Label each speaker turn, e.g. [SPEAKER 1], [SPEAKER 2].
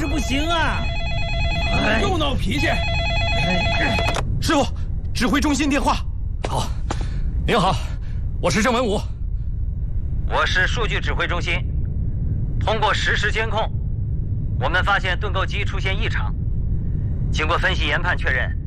[SPEAKER 1] 不行啊！
[SPEAKER 2] 又闹脾气。
[SPEAKER 3] 师傅，指挥中心电话。
[SPEAKER 4] 好，您好，我是郑文武。
[SPEAKER 5] 我是数据指挥中心。通过实时监控，我们发现盾构机出现异常。经过分析研判确认，